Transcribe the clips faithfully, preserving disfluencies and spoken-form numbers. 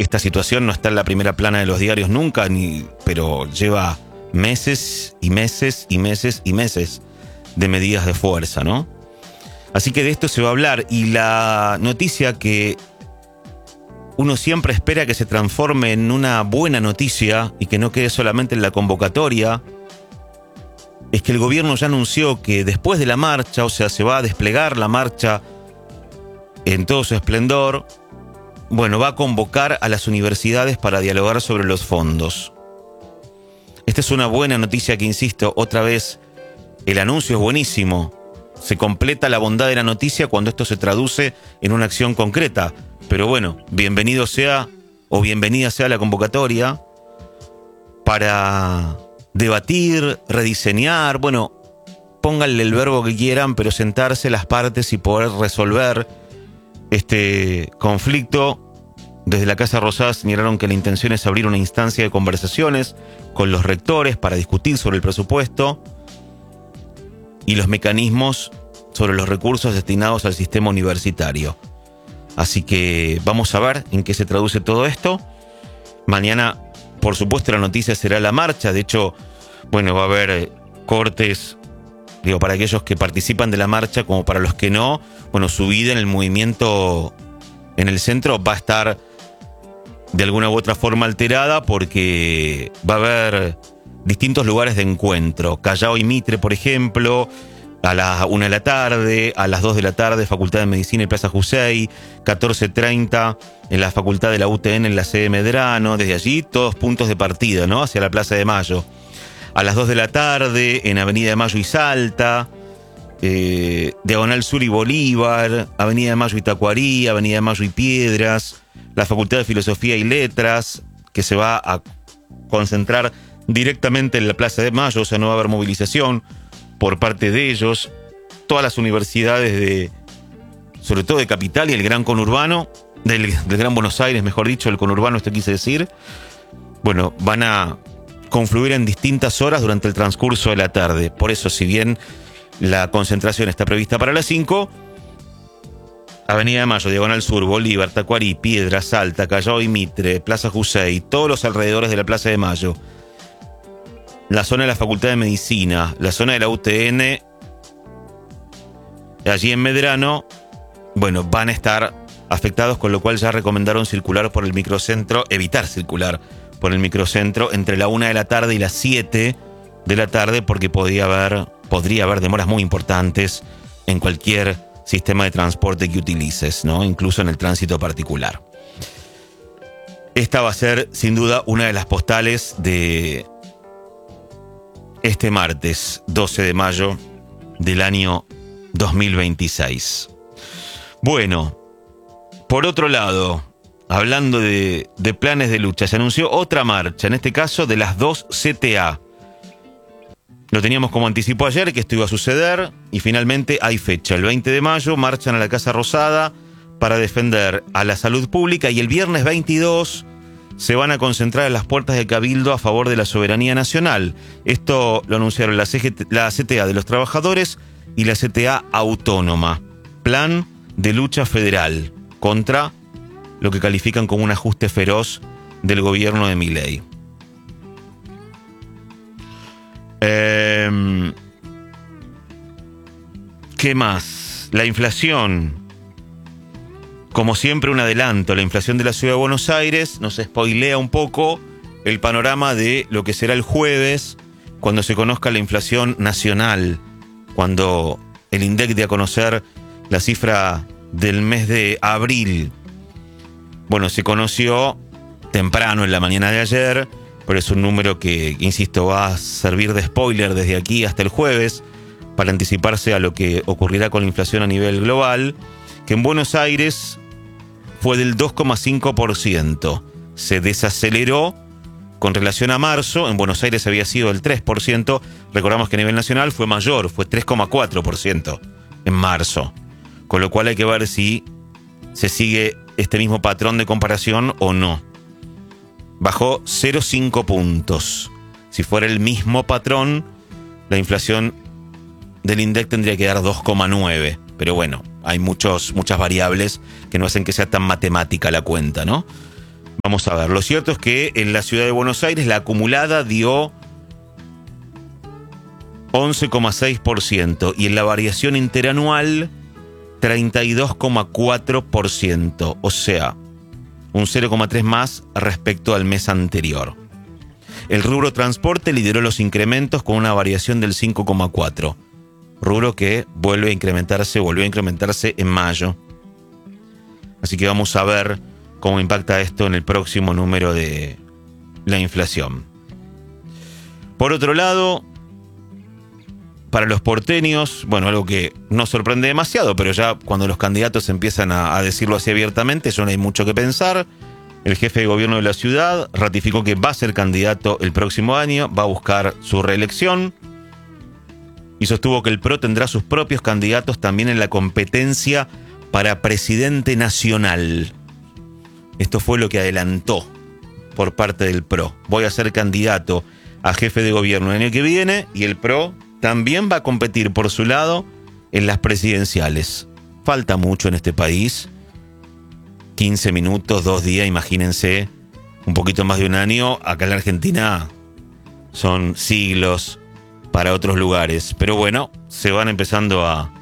esta situación no está en la primera plana de los diarios nunca, ni, pero lleva meses y meses y meses y meses de medidas de fuerza, ¿no? Así que de esto se va a hablar, y la noticia que uno siempre espera que se transforme en una buena noticia y que no quede solamente en la convocatoria, es que el gobierno ya anunció que después de la marcha, o sea, se va a desplegar la marcha en todo su esplendor, bueno, va a convocar a las universidades para dialogar sobre los fondos. Esta es una buena noticia que, insisto, otra vez, el anuncio es buenísimo. Se completa la bondad de la noticia cuando esto se traduce en una acción concreta. Pero bueno, bienvenido sea o bienvenida sea la convocatoria para debatir, rediseñar, bueno, pónganle el verbo que quieran, pero sentarse las partes y poder resolver este conflicto. Desde la Casa Rosada señalaron que la intención es abrir una instancia de conversaciones con los rectores para discutir sobre el presupuesto y los mecanismos sobre los recursos destinados al sistema universitario. Así que vamos a ver en qué se traduce todo esto. Mañana, por supuesto, la noticia será la marcha. De hecho, bueno, va a haber cortes, digo, para aquellos que participan de la marcha como para los que no. Bueno, su vida en el movimiento en el centro va a estar de alguna u otra forma alterada, porque va a haber distintos lugares de encuentro. Callao y Mitre, por ejemplo, a las una de la tarde, a las dos de la tarde, Facultad de Medicina y Plaza Jusey, catorce treinta en la Facultad de la U T N en la sede Medrano. Desde allí, todos puntos de partida, ¿no? Hacia la Plaza de Mayo. A las dos de la tarde, en Avenida de Mayo y Salta, eh, Diagonal Sur y Bolívar, Avenida de Mayo y Tacuarí, Avenida de Mayo y Piedras, la Facultad de Filosofía y Letras, que se va a concentrar directamente en la Plaza de Mayo, o sea, no va a haber movilización por parte de ellos. Todas las universidades de, sobre todo de Capital y el Gran Conurbano, del, del Gran Buenos Aires, mejor dicho, el conurbano, esto quise decir, bueno, van a confluir en distintas horas durante el transcurso de la tarde. Por eso, si bien la concentración está prevista para las cinco, Avenida de Mayo, Diagonal Sur, Bolívar, Tacuarí, Piedras, Salta, Callao y Mitre, Plaza Jusey, todos los alrededores de la Plaza de Mayo, la zona de la Facultad de Medicina, la zona de la U T N, allí en Medrano, bueno, van a estar afectados, con lo cual ya recomendaron circular por el microcentro, evitar circular por el microcentro entre la una de la tarde y las siete de la tarde, porque podría haber, podría haber demoras muy importantes en cualquier sistema de transporte que utilices, ¿no? Incluso en el tránsito particular. Esta va a ser, sin duda, una de las postales de este martes, doce de mayo del año dos mil veintiséis. Bueno, por otro lado, hablando de, de planes de lucha, se anunció otra marcha, en este caso de las dos C T A. Lo teníamos como anticipo ayer, que esto iba a suceder, y finalmente hay fecha. El veinte de mayo marchan a la Casa Rosada para defender a la salud pública, y el viernes veintidós se van a concentrar en las puertas de Cabildo a favor de la soberanía nacional. Esto lo anunciaron la, C G T, la C T A de los trabajadores y la C T A autónoma. Plan de lucha federal contra lo que califican como un ajuste feroz del gobierno de Milei. Eh, ¿Qué más? La inflación. Como siempre, un adelanto. La inflación de la Ciudad de Buenos Aires nos spoilea un poco el panorama de lo que será el jueves, cuando se conozca la inflación nacional, cuando el INDEC dé a conocer la cifra del mes de abril. Bueno, se conoció temprano en la mañana de ayer, pero es un número que, insisto, va a servir de spoiler desde aquí hasta el jueves para anticiparse a lo que ocurrirá con la inflación a nivel global, que en Buenos Aires fue del dos coma cinco por ciento. Se desaceleró con relación a marzo. En Buenos Aires había sido el tres por ciento. Recordamos que a nivel nacional fue mayor, fue tres coma cuatro por ciento en marzo. Con lo cual hay que ver si se sigue este mismo patrón de comparación o no. Bajó cero coma cinco puntos. Si fuera el mismo patrón, la inflación del INDEC tendría que dar dos coma nueve. Pero bueno, hay muchos, muchas variables que no hacen que sea tan matemática la cuenta, ¿no? Vamos a ver, lo cierto es que en la ciudad de Buenos Aires la acumulada dio once coma seis por ciento y en la variación interanual treinta y dos coma cuatro por ciento, o sea, un cero coma tres más respecto al mes anterior. El rubro transporte lideró los incrementos con una variación del cinco coma cuatro, rubro que vuelve a incrementarse, volvió a incrementarse en mayo. Así que vamos a ver cómo impacta esto en el próximo número de la inflación. Por otro lado, para los porteños, bueno, algo que no sorprende demasiado, pero ya cuando los candidatos empiezan a, a decirlo así abiertamente, ya no hay mucho que pensar. El jefe de gobierno de la ciudad ratificó que va a ser candidato el próximo año, va a buscar su reelección y sostuvo que el P R O tendrá sus propios candidatos también en la competencia para presidente nacional. Esto fue lo que adelantó por parte del P R O. Voy a ser candidato a jefe de gobierno el año que viene y el P R O también va a competir por su lado en las presidenciales. Falta mucho en este país. quince minutos, dos días, imagínense, un poquito más de un año. Acá en la Argentina son siglos para otros lugares. Pero bueno, se van empezando a,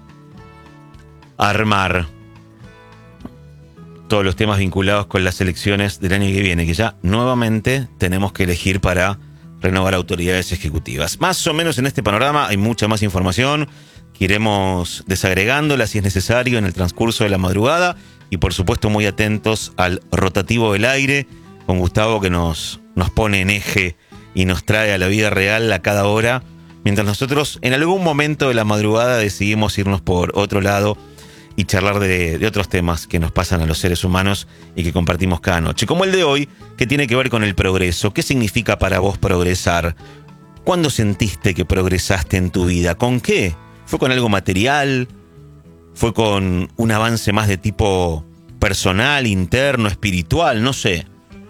a armar todos los temas vinculados con las elecciones del año que viene, que ya nuevamente tenemos que elegir para renovar autoridades ejecutivas. Más o menos en este panorama hay mucha más información que iremos desagregándola si es necesario en el transcurso de la madrugada y por supuesto muy atentos al rotativo del aire con Gustavo que nos, nos pone en eje y nos trae a la vida real a cada hora, mientras nosotros en algún momento de la madrugada decidimos irnos por otro lado y charlar de, de otros temas que nos pasan a los seres humanos y que compartimos cada noche. Como el de hoy, que tiene que ver con el progreso. ¿Qué significa para vos progresar? ¿Cuándo sentiste que progresaste en tu vida? ¿Con qué? ¿Fue con algo material? ¿Fue con un avance más de tipo personal, interno, espiritual? No sé.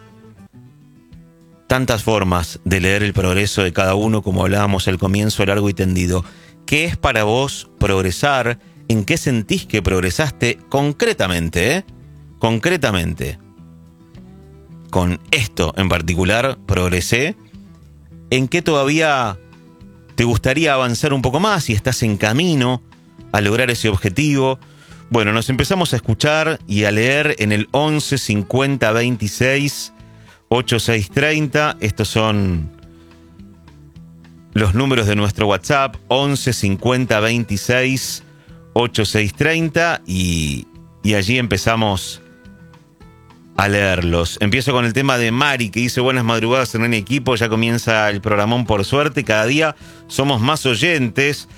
Tantas formas de leer el progreso de cada uno, como hablábamos al comienzo, largo y tendido. ¿Qué es para vos progresar? ¿En qué sentís que progresaste concretamente, eh? Concretamente. Con esto en particular progresé. ¿En qué todavía te gustaría avanzar un poco más y estás en camino a lograr ese objetivo? Bueno, nos empezamos a escuchar y a leer en el once cincuenta veintiséis ochenta y seis treinta. Estos son los números de nuestro WhatsApp, once cincuenta veintiséis ochenta y seis treinta, y, y allí empezamos a leerlos. Empiezo con el tema de Mari, que dice: buenas madrugadas en el equipo, ya comienza el programón por suerte, cada día somos más oyentes,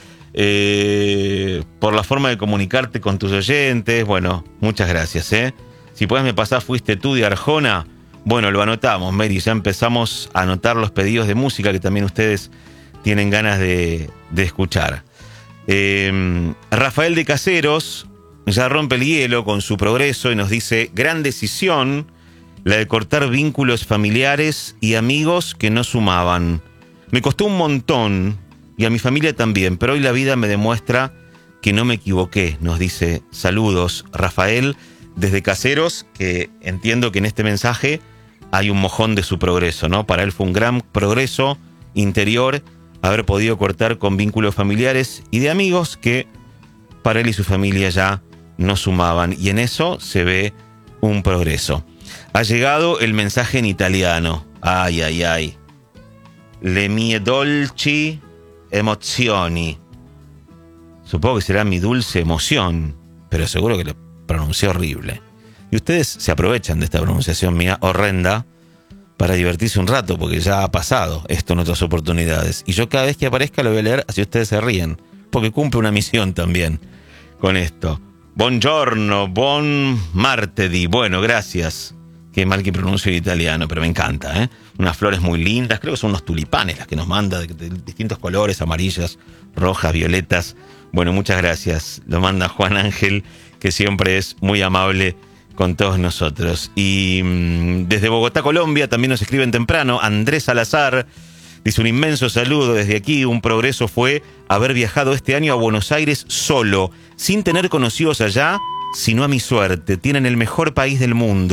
eh, por la forma de comunicarte con tus oyentes. Bueno, muchas gracias, ¿eh? Si puedes me pasar, fuiste tú de Arjona. Bueno, lo anotamos, Mary, ya empezamos a anotar los pedidos de música que también ustedes tienen ganas de, de escuchar. Eh, Rafael de Caseros ya rompe el hielo con su progreso y nos dice: gran decisión la de cortar vínculos familiares y amigos que no sumaban. Me costó un montón y a mi familia también, pero hoy la vida me demuestra que no me equivoqué, nos dice. Saludos, Rafael desde Caseros, que entiendo que en este mensaje hay un mojón de su progreso, ¿no? Para él fue un gran progreso interior haber podido cortar con vínculos familiares y de amigos que para él y su familia ya no sumaban. Y en eso se ve un progreso. Ha llegado el mensaje en italiano. Ay, ay, ay. Le mie dolci emozioni. Supongo que será mi dulce emoción, pero seguro que lo pronuncié horrible. Y ustedes se aprovechan de esta pronunciación mía horrenda para divertirse un rato, porque ya ha pasado esto en otras oportunidades. Y yo cada vez que aparezca lo voy a leer, así ustedes se ríen, porque cumple una misión también con esto. Buongiorno, buon martedì. Bueno, gracias. Qué mal que pronuncio el italiano, pero me encanta, ¿eh? Unas flores muy lindas, creo que son unos tulipanes las que nos manda, de, de distintos colores, amarillas, rojas, violetas. Bueno, muchas gracias. Lo manda Juan Ángel, que siempre es muy amable con todos nosotros. Y mmm, desde Bogotá, Colombia, también nos escriben temprano. Andrés Salazar dice: un inmenso saludo desde aquí. Un progreso fue haber viajado este año a Buenos Aires solo, sin tener conocidos allá, sino a mi suerte. Tienen el mejor país del mundo.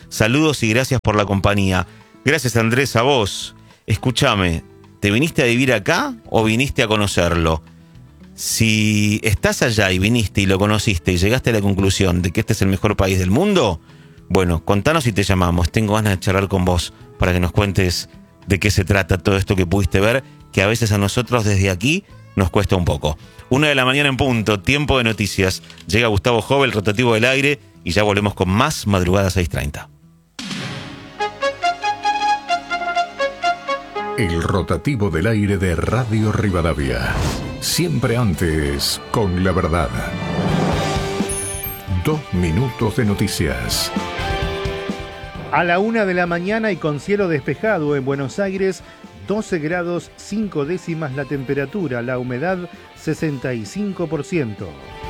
Saludos y gracias por la compañía. Gracias, Andrés, a vos. Escúchame, ¿te viniste a vivir acá o viniste a conocerlo? Si estás allá y viniste y lo conociste y llegaste a la conclusión de que este es el mejor país del mundo, bueno, contanos y te llamamos. Tengo ganas de charlar con vos para que nos cuentes de qué se trata todo esto que pudiste ver, que a veces a nosotros desde aquí nos cuesta un poco. Una de la mañana en punto, tiempo de noticias. Llega Gustavo Jove, el rotativo del aire, y ya volvemos con más Madrugada seis treinta. El rotativo del aire de Radio Rivadavia. Siempre antes, con la verdad. Dos minutos de noticias. A la una de la mañana y con cielo despejado en Buenos Aires, doce grados cinco décimas la temperatura, la humedad sesenta y cinco por ciento.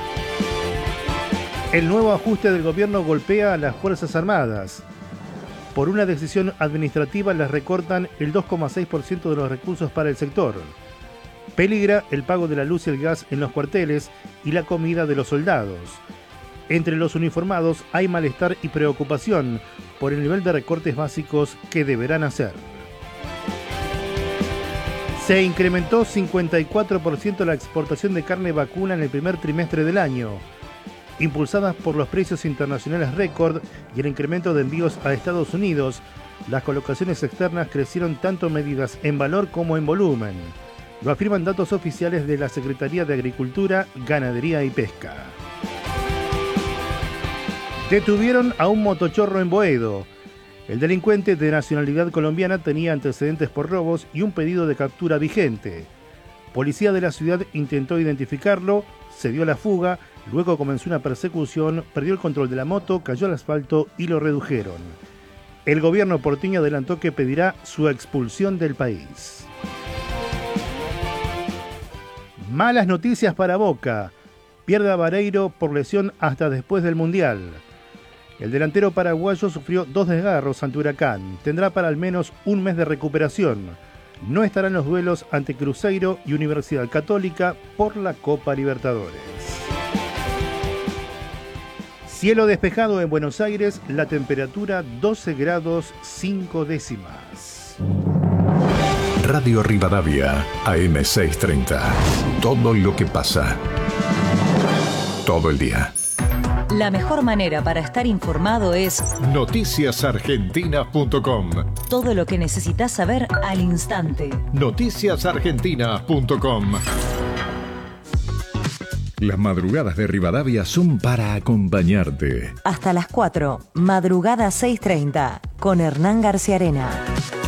El nuevo ajuste del gobierno golpea a las Fuerzas Armadas. Por una decisión administrativa les recortan el dos coma seis por ciento de los recursos para el sector. Peligra el pago de la luz y el gas en los cuarteles y la comida de los soldados. Entre los uniformados hay malestar y preocupación por el nivel de recortes básicos que deberán hacer. Se incrementó cincuenta y cuatro por ciento la exportación de carne vacuna en el primer trimestre del año, impulsadas por los precios internacionales récord y el incremento de envíos a Estados Unidos. Las colocaciones externas crecieron tanto medidas en valor como en volumen. Lo afirman datos oficiales de la Secretaría de Agricultura, Ganadería y Pesca. Detuvieron a un motochorro en Boedo. El delincuente de nacionalidad colombiana tenía antecedentes por robos y un pedido de captura vigente. Policía de la ciudad intentó identificarlo, se dio la fuga, luego comenzó una persecución, perdió el control de la moto, cayó al asfalto y lo redujeron. El gobierno porteño adelantó que pedirá su expulsión del país. Malas noticias para Boca. Pierde a Vareiro por lesión hasta después del Mundial. El delantero paraguayo sufrió dos desgarros ante Huracán. Tendrá para al menos un mes de recuperación. No estará en los duelos ante Cruzeiro y Universidad Católica por la Copa Libertadores. Cielo despejado en Buenos Aires, la temperatura doce grados cinco décimas. Radio Rivadavia, A M seiscientos treinta. Todo lo que pasa. Todo el día. La mejor manera para estar informado es noticias argentinas punto com. Todo lo que necesitas saber al instante. noticias argentinas punto com. Las madrugadas de Rivadavia son para acompañarte. Hasta las cuatro, Madrugada seiscientos treinta, con Hernán García Arena.